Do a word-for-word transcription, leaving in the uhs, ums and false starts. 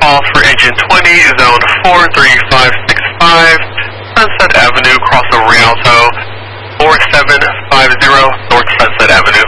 call for engine twenty, zone four three five six five, Sunset Avenue, cross over Rialto, four seven five zero North Sunset Avenue.